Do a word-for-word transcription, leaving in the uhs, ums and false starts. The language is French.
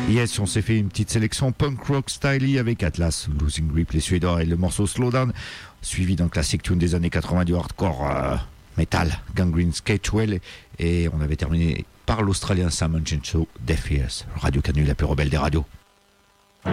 Yes, on s'est fait une petite sélection punk rock styly avec Atlas, Losing Grip, les Suédois et le morceau Slowdown, suivi d'un classique tune des années quatre-vingts du hardcore euh, metal, Gangrene Skatewell, et on avait terminé par l'Australien Simon Chincho, Deaf Ears, Radio Canu, la plus rebelle des radios.